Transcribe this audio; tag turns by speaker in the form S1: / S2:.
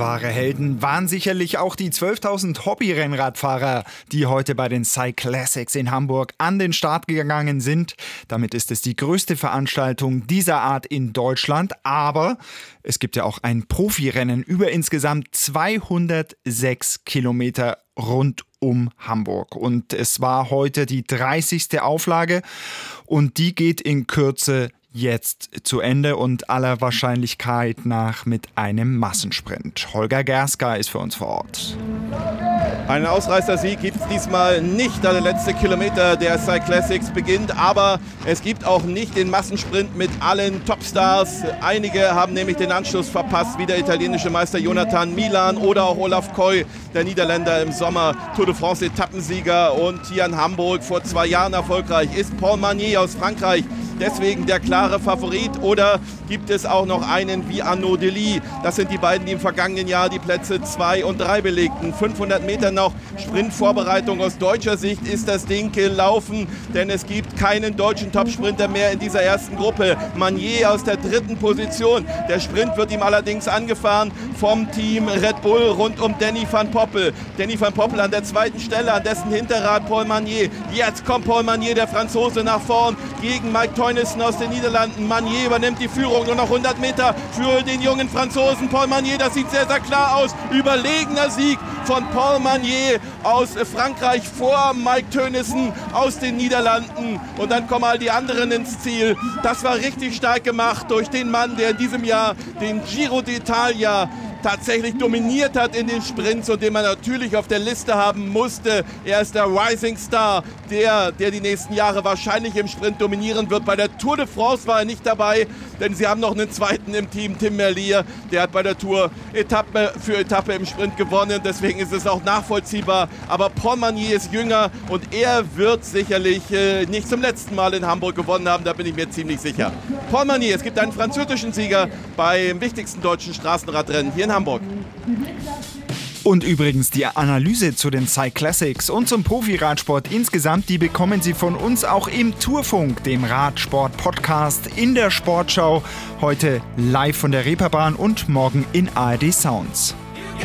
S1: Wahre Helden waren sicherlich auch die 12.000 Hobby-Rennradfahrer, die heute bei den Cyclassics in Hamburg an den Start gegangen sind. Damit ist es die größte Veranstaltung dieser Art in Deutschland. Aber es gibt ja auch ein Profirennen über insgesamt 206 Kilometer rund um Hamburg. Und es war heute die 30. Auflage und die geht in Kürze jetzt zu Ende und aller Wahrscheinlichkeit nach mit einem Massensprint. Holger Gerska ist für uns vor Ort.
S2: Einen Ausreißersieg gibt es diesmal nicht, da der letzte Kilometer der Cyclassics beginnt, aber es gibt auch nicht den Massensprint mit allen Topstars. Einige haben nämlich den Anschluss verpasst, wie der italienische Meister Jonathan Milan oder auch Olaf Koy, der Niederländer im Sommer Tour de France Etappensieger und hier in Hamburg vor 2 Jahren erfolgreich. Ist Paul Magnier aus Frankreich deswegen der klare Favorit oder gibt es auch noch einen wie Arnaud Delis? Das sind die beiden, die im vergangenen Jahr die Plätze 2 und 3 belegten. 500 Meter noch Sprintvorbereitung. Aus deutscher Sicht ist das Ding gelaufen, denn es gibt keinen deutschen Topsprinter mehr in dieser ersten Gruppe. Magnier aus der 3. Position. Der Sprint wird ihm allerdings angefahren vom Team Red Bull rund um Danny van Poppel. Danny van Poppel an der 2. Stelle, an dessen Hinterrad Paul Magnier. Jetzt kommt Paul Magnier, der Franzose, nach vorn gegen Mike Teunissen aus den Niederlanden. Magnier übernimmt die Führung, nur noch 100 Meter für den jungen Franzosen Paul Magnier. Das sieht sehr, sehr klar aus. Überlegener Sieg von Paul Magnier aus Frankreich vor Mike Teunissen aus den Niederlanden. Und dann kommen all die anderen ins Ziel. Das war richtig stark gemacht durch den Mann, der in diesem Jahr den Giro d'Italia tatsächlich dominiert hat in den Sprints und den man natürlich auf der Liste haben musste. Er ist der Rising Star, der die nächsten Jahre wahrscheinlich im Sprint dominieren wird. Bei der Tour de France war er nicht dabei, denn sie haben noch einen zweiten im Team, Tim Merlier. Der hat bei der Tour Etappe für Etappe im Sprint gewonnen. Deswegen ist es auch nachvollziehbar. Aber Paul Magnier ist jünger und er wird sicherlich nicht zum letzten Mal in Hamburg gewonnen haben. Da bin ich mir ziemlich sicher. Paul Magnier, es gibt einen französischen Sieger beim wichtigsten deutschen Straßenradrennen hier in Hamburg.
S1: Und übrigens die Analyse zu den Cyclassics und zum Profiradsport insgesamt, die bekommen Sie von uns auch im Tourfunk, dem Radsport-Podcast in der Sportschau. Heute live von der Reeperbahn und morgen in ARD Sounds.